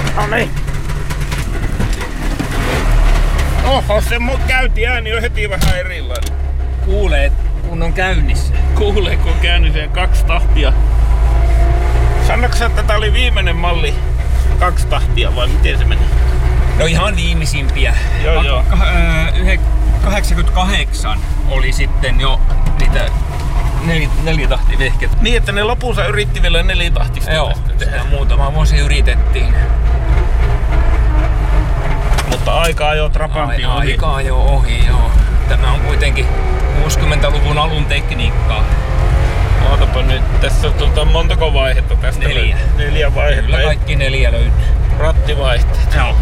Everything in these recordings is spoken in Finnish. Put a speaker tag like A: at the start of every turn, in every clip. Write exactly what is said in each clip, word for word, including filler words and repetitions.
A: No niin. Oho, se mun käynti ääni on heti vähän erilainen.
B: Kuulee, kun on käynnissä.
A: Kuulee, kun on käynnissä kaksi tahtia. Sanoitko, että tää oli viimeinen malli kaksi tahtia vai miten se meni?
B: No ihan viimeisimpiä.
A: Joo, joo.
B: kahdeksankymmentäkahdeksan oli sitten jo niitä nel, nelitahtivehket.
A: Niin, että ne lopussa yritti vielä nelitahtista.
B: Joo, sitä muutama vuosi yritettiin.
A: Mutta aikaa jo Trabantti ohi.
B: Aikaa jo ohi, joo. Tämä on kuitenkin kuusikymmentäluvun alun tekniikkaa.
A: Ootapa nyt, tässä on tuota, montako vaihetta tästä?
B: Neljä.
A: Neljä vaihetta.
B: Kyllä kaikki neljä löytyy.
A: Rattivaihteet.
B: Joo.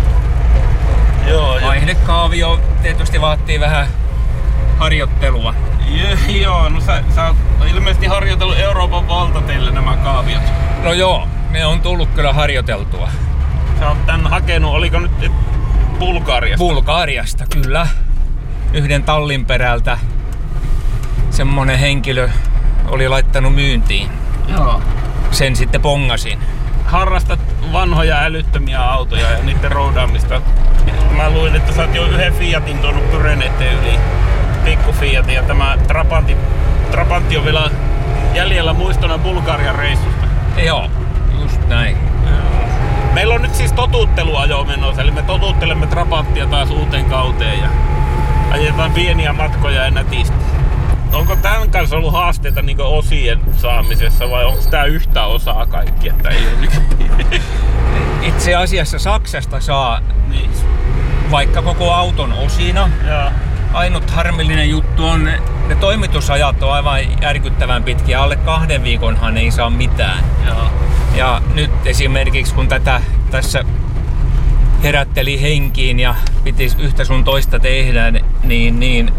A: Joo,
B: Vaihdekaavio tietysti vaatii vähän harjoittelua.
A: Je, joo, no sä, sä oot ilmeisesti harjoitellut Euroopan valtateille nämä kaaviot.
B: No joo, ne on tullut kyllä harjoiteltua.
A: Sä oot tän hakenut, oliko nyt Bulgariasta?
B: Bulgariasta, kyllä. Yhden tallin perältä semmonen henkilö oli laittanut myyntiin.
A: Joo.
B: Sen sitten pongasin.
A: Harrastat vanhoja älyttömiä autoja ja niiden roudaamista. Mä luin, että sä oot jo yhden Fiatin tuonut Pyreneiden yli. Pikku Fiatin, ja tämä Trabantti, Trabantti on vielä jäljellä muistona Bulgarian reissusta.
B: Joo, just näin.
A: Meillä on nyt siis totuutteluajo menossa, eli me totuttelemme Trabanttia taas uuteen kauteen ja ajetaan pieniä matkoja ja nätisti. Onko tämän kanssa ollut haasteita niin osien saamisessa vai onko tämä yhtä osaa kaikki? Että ei ole
B: Itse asiassa Saksasta saa
A: niin.
B: Vaikka koko auton osina.
A: Ja.
B: Ainut harmillinen juttu on, ne, ne toimitusajat on aivan järkyttävän pitkiä. Alle kahden viikonhan ei saa mitään.
A: Ja,
B: ja nyt esimerkiksi kun tätä tässä herätteli henkiin ja piti yhtä sun toista tehdä, niin, niin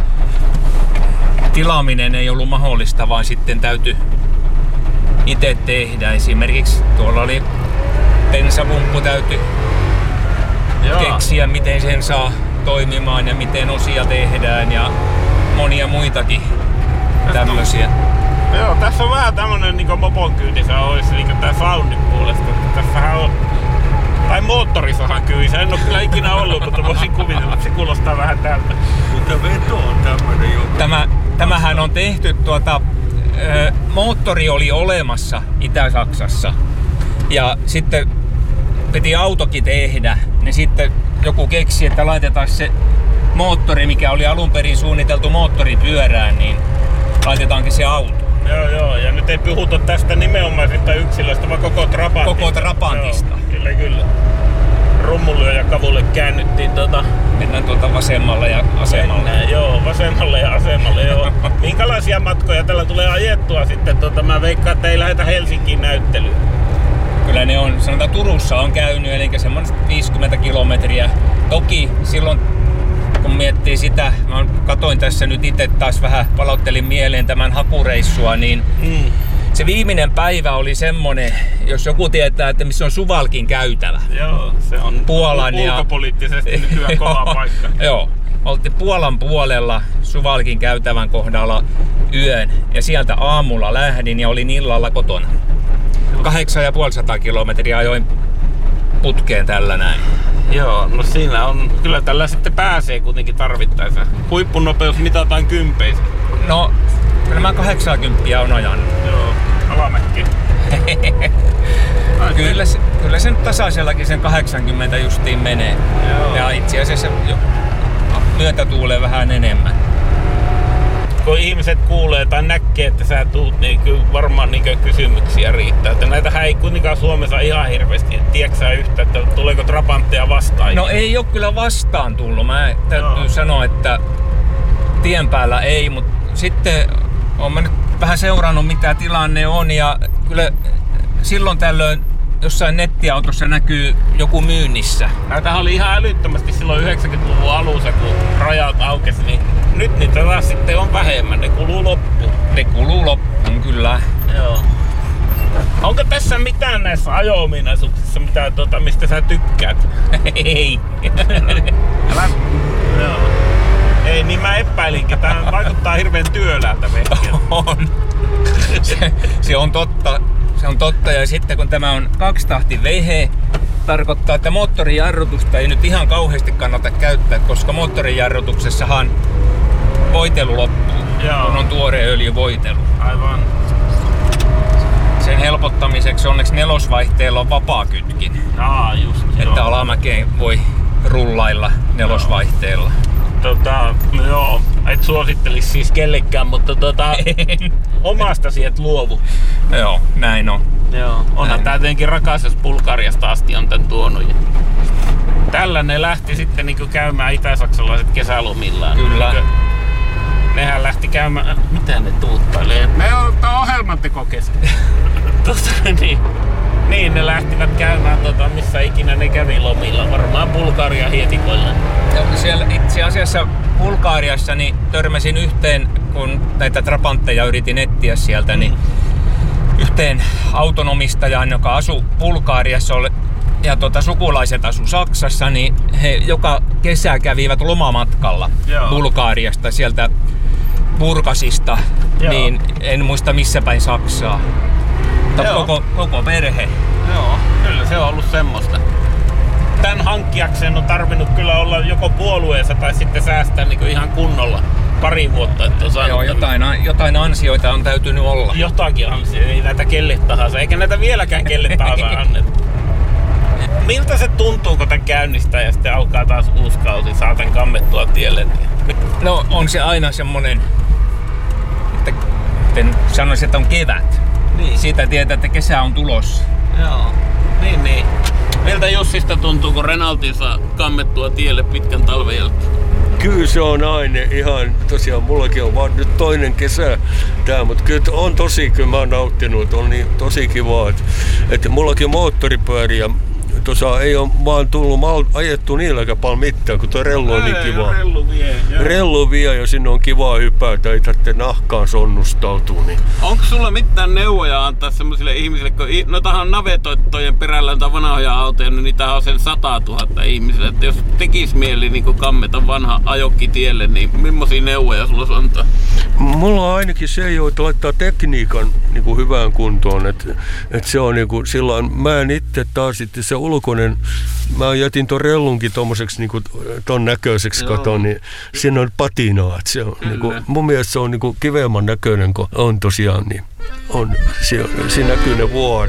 B: tilaaminen ei ollut mahdollista, vaan sitten täytyi itse tehdä. Esimerkiksi tuolla oli bensapumppu, täytyy Jaa. keksiä miten sen saa toimimaan ja miten osia tehdään ja monia muitakin tämmöisiä.
A: Joo, tässä on vähän tämmönen niinku mopon kyydissä olisi niinku tää soundin puolesta. Tässähän on, tai moottorissahan kyydissä, en oo kyllä ikinä ollut, mutta voisin kuvitella, että se kuulostaa vähän tältä.
C: Mutta veto on tämmönen jo.
B: Tämä, tämähän on tehty tuota, ö, moottori oli olemassa Itä-Saksassa ja sitten piti autokin tehdä, niin sitten joku keksi, että laitetaan se moottori, mikä oli alun perin suunniteltu moottoripyörään, niin laitetaankin se auto.
A: Joo, joo, ja nyt ei puhuta tästä nimenomaisesta yksilöstä, vaan koko Trabantista.
B: Koko Trabantista.
A: Joo, kyllä, kyllä. Rummulyöjä kavulle käännyttiin tota...
B: Mennään tuolta vasemmalle ja asemalle.
A: Mennään, joo, vasemmalle ja asemalle, joo. Minkälaisia matkoja tällä tulee ajettua sitten? Tota, mä veikkaan, että ei lähdetä Helsinkiin näyttelyyn.
B: Kyllä ne on, sanotaan Turussa on käynyt, eli semmoinen viisikymmentä kilometriä. Toki silloin, kun miettii sitä, mä katoin tässä nyt itse taas vähän, palauttelin mieleen tämän hakureissua, niin mm. se viimeinen päivä oli semmonen, jos joku tietää, että missä on Suwałkin käytävä.
A: Joo, se on
B: Puolan
A: ulkopoliittisesti
B: ja...
A: nykyään kova paikka.
B: Joo, oltiin Puolan puolella Suwałkin käytävän kohdalla yön ja sieltä aamulla lähdin ja olin illalla kotona. Kahdeksan ja puolisataa kilometriä ajoin putkeen tällä näin.
A: Joo, no siinä on, kyllä tällä sitten pääsee kuitenkin tarvittaessa. Huippunopeus mitataan kympeissä.
B: No, kyllä mä kahdeksankymmentä on ajanut.
A: Joo, alamäkki.
B: kyllä, se, kyllä sen tasaisellakin sen kahdeksankymmentä justiin menee.
A: Joo.
B: Ja itse asiassa jo, myötätuulee vähän enemmän.
A: Kun ihmiset kuulee tai näkee, että sä tuut, niin kyllä varmaan niin kysymyksiä riittää. Että näitähän ei kuitenkaan Suomessa ihan hirveästi. Tiedätkö sä yhtä, että tuleeko Trabantteja vastaan?
B: No ei ole kyllä vastaan tullut. Mä täytyy no. sanoa, että tien päällä ei, mutta sitten olen mä nyt vähän seurannut mitä tilanne on ja kyllä silloin tällöin jossain nettiautossa näkyy joku myynnissä.
A: Näitähän oli ihan älyttömästi silloin yhdeksänkymmentäluvun alussa, kun rajat aukesi, niin nyt niitä taas sitten on vähemmän, ne kuluu loppuun.
B: Ne kuluu loppuun, kyllä.
A: Joo. Onko tässä mitään näissä ajo-ominaisuuksissa, mitä, tuota, mistä sä tykkäät?
B: Ei.
A: Älä... Joo. Ei, niin mä epäilinkin. Tää vaikuttaa hirveän työläältä vehkeä.
B: On. Se, se on totta. Se on totta. Ja sitten kun tämä on kaksitahti vehe, tarkoittaa, että moottorijarrutusta ei nyt ihan kauheasti kannata käyttää, koska moottorijarrutuksessahan voitelu loppuu,
A: Joo.
B: kun on tuore öljyvoitelu.
A: Aivan.
B: Sen helpottamiseksi onneksi nelosvaihteella on vapaakytkin,
A: Jaa, just
B: että
A: joo.
B: alamäkeen voi rullailla nelosvaihteella.
A: Tota, no joo, et suosittelis siis kellekään, mutta tota, omastasi et luovu.
B: Joo, näin on.
A: Joo, onhan
B: Näin.
A: tää tietenkin rakas, jos Bulgariasta asti on tän tuonut. Tällä ne lähti sitten niinku käymään itä-saksalaiset kesälomillaan.
B: Kyllä.
A: Niinku, nehän lähti käymään, mitä ne tuuttailee? Me on tää ohjelmantekokesä. Tuossa, niin. Niin, ne lähtivät käymään tota, missä ikinä ne kävi lomilla, varmaan Bulgaria hietikoilla.
B: Ja siellä itse asiassa Bulgariassa niin törmäsin yhteen, kun näitä trapantteja yritin etsiä sieltä, niin yhteen autonomistajaan, joka asui Bulgariassa ja tota, sukulaiset asu Saksassa, niin he joka kesä kävivät lomamatkalla
A: Joo.
B: Bulgariasta sieltä Burgasista,
A: Joo.
B: niin en muista missä päin Saksaa. Mutta
A: Joo.
B: koko, koko perhe.
A: Joo, kyllä se on ollut semmoista. Tän hankkiakseen on tarvinnut kyllä olla joko puolueessa tai sitten säästää niin kuin ihan kunnolla pari vuotta, että on saanut
B: Joo, jotain, jotain ansioita on täytynyt olla.
A: jotakin ansioita, ei näitä kelle tahansa, eikä näitä vieläkään kelle tahansa anneta. Miltä se tuntuu, kun tän käynnistää ja sitten alkaa taas uusi kausi, saa tän kammettua tielle?
B: No on se aina semmonen, että en sanoisi, että on kevät.
A: Niin.
B: Siitä tietää, että kesä on tulossa.
A: Joo, niin niin. Miltä Jussista tuntuu, kun Renaultin saa kammettua tielle pitkän talven jälkeen?
C: Kyllä se on aina ihan, tosiaan mullakin on vaan nyt toinen kesä tää, mutta kyllä on tosi, kyllä mä oon nauttinut, että on niin tosi kivaa, että, että mullakin moottoripyöriä tuossa ei ole vaan tullut mal, ajettu niilläkään paljon mitään, kun tuo rellu on niin kiva.
A: Rellu vie. Joo.
C: Rellu vie ja sinne on kivaa hypätä, ei tarvitse nahkaan sonnustautua. Niin.
A: Onko sulla mitään neuvoja antaa semmoisille ihmisille, kun noitahan navetoittojen perällä on vanhoja autoja, niin niitä on sen satatuhatta ihmisille. Että jos tekis mieli niin kammeta vanha ajokki tielle, niin millaisia neuvoja sulla antaa?
C: Mulla on ainakin se, että laittaa tekniikan niin kuin hyvään kuntoon. Että, että se on niin kuin, silloin, mä en itse taas sitten se ulkoinen, mä jätin ton rellunkin tommoseksi niin kuin ton näköiseksi katon, niin siinä on patinaa. Että se on, niin kuin, mun mielestä se on niin kuin kiveämän näköinen, kun on tosiaan, niin on, siinä, siinä näkyy ne vuodet.